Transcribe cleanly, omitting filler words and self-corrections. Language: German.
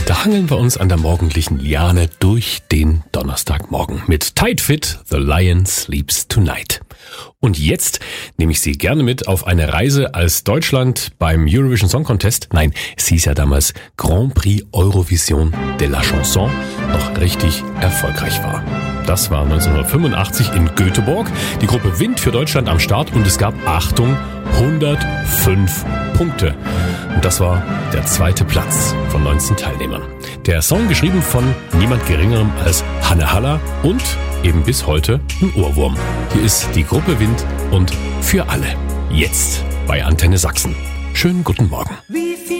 Da hangeln wir uns an der morgendlichen Liane durch den Donnerstagmorgen mit Tight Fit, The Lion Sleeps Tonight. Und jetzt nehme ich Sie gerne mit auf eine Reise, als Deutschland beim Eurovision Song Contest, nein, es hieß ja damals Grand Prix Eurovision de la Chanson, noch richtig erfolgreich war. Das war 1985 in Göteborg, die Gruppe Wind für Deutschland am Start und es gab, Achtung, 105 Punkte. Und das war der zweite Platz von 19 Teilnehmern. Der Song geschrieben von niemand Geringerem als Hanne Haller und eben bis heute ein Ohrwurm. Hier ist die Gruppe Wind und Für alle. Jetzt bei Antenne Sachsen. Schönen guten Morgen.